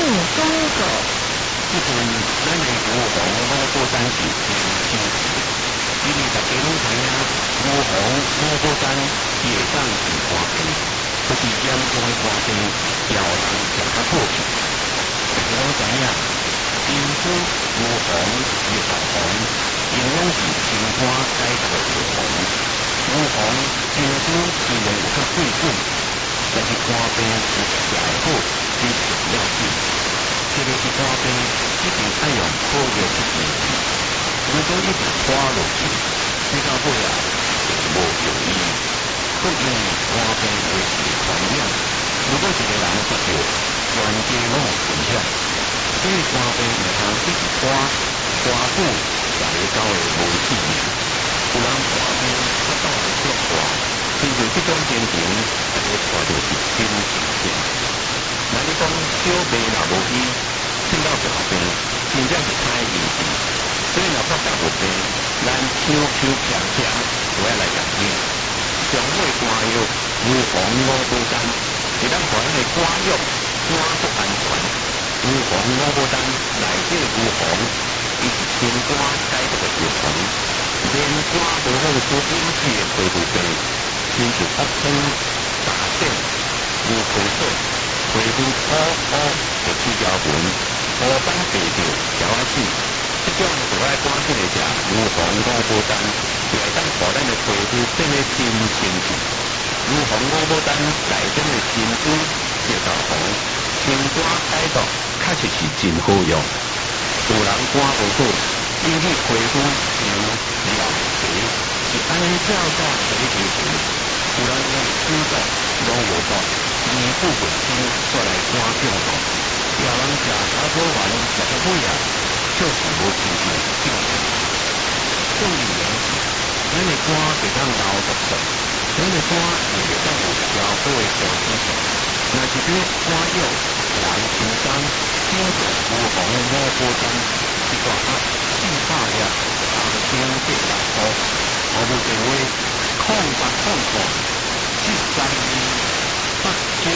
公狗。 即阵咱的牛黄五宝山是天星市，因为大家拢知影，牛黄五宝山伊会当治寒病，就是严重的寒病，也有人食较好去。大家拢知影，金菇、牛黄、叶豆黄，因拢是清肝解毒的药方。牛黄、金菇虽然有较贵重，但是肝病有食会好，非常要紧。特别是肝病，一定爱用好药去治治。如果一直拖落去，吃到尾啊，就无有医。佫因为肝病会是传染，如果一个人得着，全家拢有危险。所以肝病唔通一直拖久，才会到会无性命。有人肝病啊到会作大，亲像这种情形，就会带到是真正病。若你讲小病若无医，趁到大病，真正是太严重。所以若发觉有病，咱抽强就要来感应。上好的肝药，牛黄五宝丹，是咱台湾的肝药，肝不安全。牛黄五宝丹内底牛黄，伊是清肝解毒的药方，连肝无好所引起的皮肤病，亲像恶风、大疹、牛皮疹。皮肤乌的起条纹，乌斑白条条仔子，这种就爱赶紧来食牛黄五宝丹，就会当互咱的皮肤变得真清气。牛黄五宝丹内底的珍珠、叶豆黄，清肝解毒，确实是真好用。有人肝无好，引起皮肤痒、尿皮，是安尼照照洗皮肤。有人因为手抖、脑无抖。年富月轻，再来肝中毒，有人食茶补丸，食到尾啊，就是无亲像中毒。总而言之，咱的肝会当熬毒素，咱的肝也会当有消化的大指数。若是对肝药人轻松，少做牛黄五宝丹，一大盒400粒，3500块。服务电话0800-732。899-0800-732-899，